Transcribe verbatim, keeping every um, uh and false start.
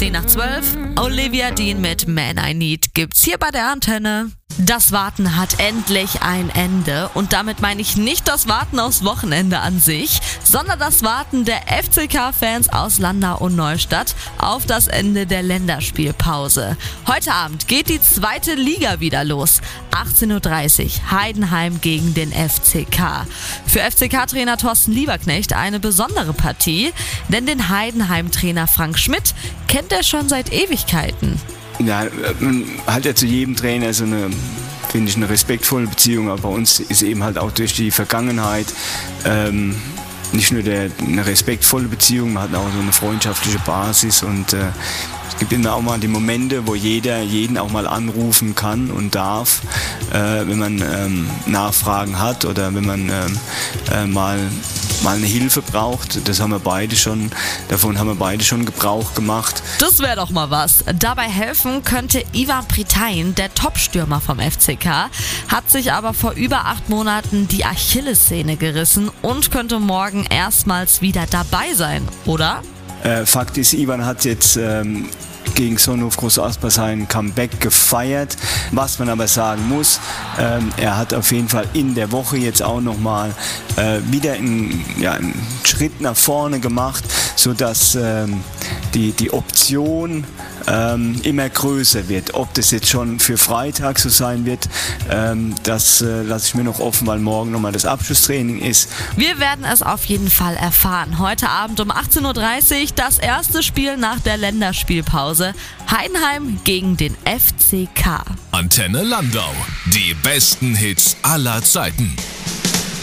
zehn nach zwölf, Olivia Dean mit Man I Need gibt's hier bei der Antenne. Das Warten hat endlich ein Ende und damit meine ich nicht das Warten aufs Wochenende an sich, sondern das Warten der F C K-Fans aus Landau und Neustadt auf das Ende der Länderspielpause. Heute Abend geht die zweite Liga wieder los. achtzehn Uhr dreißig, Heidenheim gegen den F C K. Für F C K-Trainer Thorsten Lieberknecht eine besondere Partie, denn den Heidenheim-Trainer Frank Schmidt kennt er schon seit Ewigkeiten. Ja, man hat ja zu jedem Trainer so eine, finde ich, eine respektvolle Beziehung, aber bei uns ist eben halt auch durch die Vergangenheit ähm, nicht nur der, eine respektvolle Beziehung, man hat auch so eine freundschaftliche Basis und äh, es gibt immer auch mal die Momente, wo jeder jeden auch mal anrufen kann und darf, äh, wenn man ähm, Nachfragen hat oder wenn man ähm, äh, mal, mal eine Hilfe braucht. Das haben wir beide schon, davon haben wir beide schon Gebrauch gemacht. Das wäre doch mal was. Dabei helfen könnte Ivan Pritain, der Top-Stürmer vom F C K, hat sich aber vor über acht Monaten die Achillessehne gerissen und könnte morgen erstmals wieder dabei sein, oder? Äh, Fakt ist, Ivan hat jetzt ähm, gegen Sonnenhof Groß Asper sein Comeback gefeiert. Was man aber sagen muss, ähm, er hat auf jeden Fall in der Woche jetzt auch nochmal äh, wieder einen, ja, einen Schritt nach vorne gemacht, sodass ähm, die, die Option ähm, immer größer wird. Ob das jetzt schon für Freitag so sein wird, ähm, das äh, lasse ich mir noch offen, weil morgen nochmal das Abschlusstraining ist. Wir werden es auf jeden Fall erfahren. Heute Abend um achtzehn Uhr dreißig das erste Spiel nach der Länderspielpause. Heidenheim gegen den F C K. Antenne Landau. Die besten Hits aller Zeiten.